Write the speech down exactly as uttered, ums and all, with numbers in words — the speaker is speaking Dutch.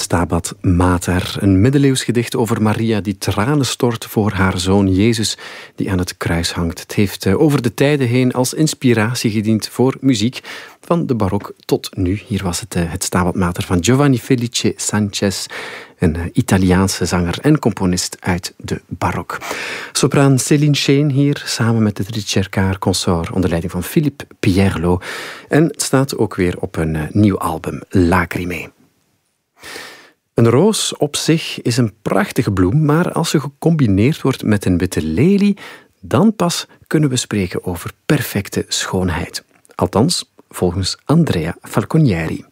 Stabat Mater, een middeleeuws gedicht over Maria die tranen stort voor haar zoon Jezus die aan het kruis hangt. Het heeft over de tijden heen als inspiratie gediend voor muziek, van de barok tot nu. Hier was het het Stabat Mater van Giovanni Felice Sanchez, een Italiaanse zanger en componist uit de barok. Sopraan Céline Scheen hier, samen met het Ricercar Consort onder leiding van Philippe Pierlo. En het staat ook weer op een nieuw album, Lacrime. Een roos op zich is een prachtige bloem, maar als ze gecombineerd wordt met een witte lelie, dan pas kunnen we spreken over perfecte schoonheid. Althans, volgens Andrea Falconieri.